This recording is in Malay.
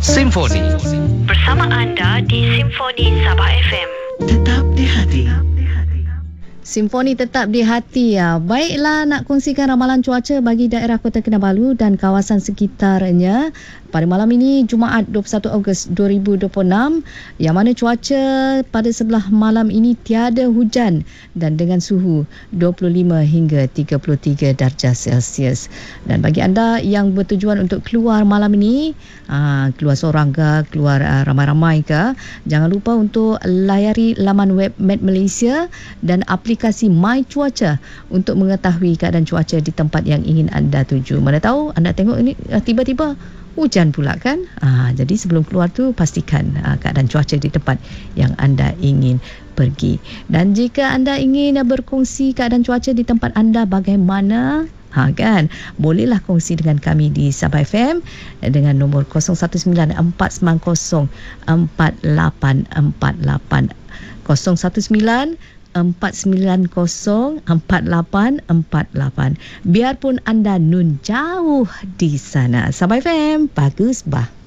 Simfoni. Bersama anda di Simfoni Sabah FM. Tetap di hati. Simfoni tetap di hati ya. Baiklah, nak kongsikan ramalan cuaca bagi daerah Kota Kinabalu dan kawasan sekitarnya pada malam ini Jumaat 21 Ogos 2026, yang mana cuaca pada sebelah malam ini tiada hujan dan dengan suhu 25 hingga 33 darjah Celsius. Dan bagi anda yang bertujuan untuk keluar malam ini, keluar seorang ke, keluar ramai-ramai ke, jangan lupa untuk layari laman web Met Malaysia dan aplikasi My Cuaca untuk mengetahui keadaan cuaca di tempat yang ingin anda tuju. Mana tahu anda tengok ini tiba-tiba hujan pula kan. Jadi sebelum keluar tu pastikan keadaan cuaca di tempat yang anda ingin pergi. Dan jika anda ingin berkongsi keadaan cuaca di tempat anda bagaimana, kan, bolehlah kongsi dengan kami di Sabah FM dengan nombor 0194904848 0194904848. Biarpun anda nun jauh di sana. Sabah FM, bagus bah.